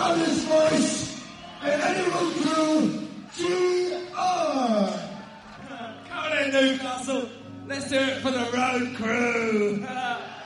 loudest voice in any road crew, GR. Come on in, Newcastle. Let's do it for the road crew.